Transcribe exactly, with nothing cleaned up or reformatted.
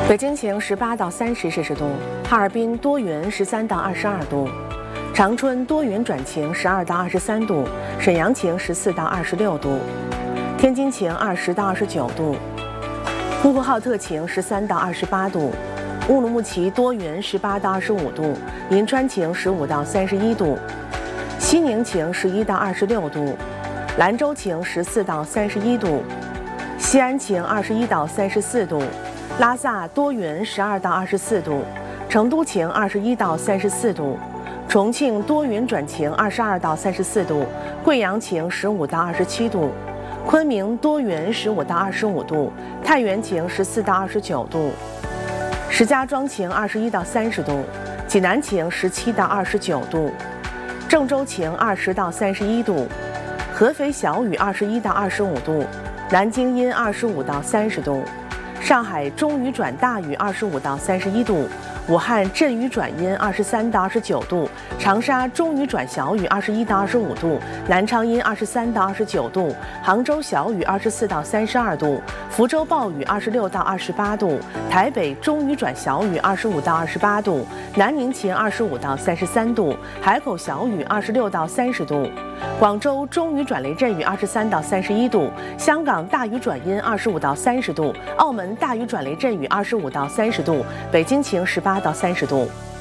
北京晴十八到三十摄氏度，哈尔滨多云十三到二十二度，长春多云转晴十二到二十三度，沈阳晴十四到二十六度，天津晴二十到二十九度，呼和浩特晴十三到二十八度，乌鲁木齐多云十八到二十五度，银川晴十五到三十一度，西宁晴十一到二十六度，兰州晴十四到三十一度，西安晴二十一到三十四度，拉萨多云十二到二十四度，成都晴二十一到三十四度，重庆多云转晴二十二到三十四度，贵阳晴十五到二十七度，昆明多云十五到二十五度，太原晴十四到二十九度，石家庄晴二十一到三十度，济南晴十七到二十九度，郑州晴二十到三十一度，合肥小雨二十一到二十五度，南京阴二十五到三十度，上海中雨转大雨二十五到三十一度，武汉阵雨转阴二十三到二十九度，长沙中雨转小雨二十一到二十五度，南昌阴二十三到二十九度，杭州小雨二十四到三十二度，福州暴雨二十六到二十八度，台北中雨转小雨二十五到二十八度，南宁晴二十五到三十三度，海口小雨二十六到三十度，广州中雨转雷阵雨二十三到三十一度，香港大雨转阴二十五到三十度，澳门大雨转雷阵雨二十五到三十度，北京晴十八到三十度。